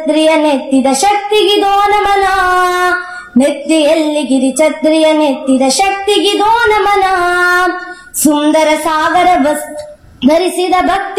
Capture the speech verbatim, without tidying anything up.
ಛತ್ರಿಯ ನೆತ್ತಿದ ಶಕ್ತಿಗಿದೋ ನಮನ, ನೆತ್ತಿಯಲ್ಲಿ ಗಿರಿ ಛತ್ರಿಯ ನೆತ್ತಿದ ಶಕ್ತಿಗಿದೋ ನಮನ. ಸುಂದರ ಸಾಗರ ಬಸ್ ಧರಿಸಿದ ಭಕ್ತಿ